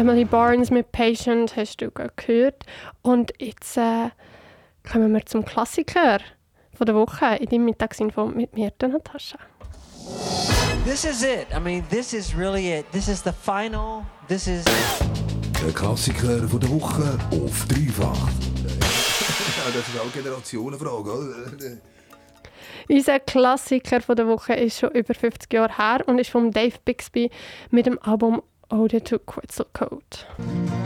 Emily Barnes mit «Patient» hast du gerade gehört. Und jetzt kommen wir zum Klassiker von der Woche in deinem Mittagsinfo mit mir, Natascha. This is it. I mean, this is really it. This is the final. This is... Der Klassiker von der Woche auf dreifach. Ja, das ist auch eine Generationenfrage, oder? Unser Klassiker von der Woche ist schon über 50 Jahre her und ist von Dave Bixby mit dem Album «Ode to Quetzalcoatl».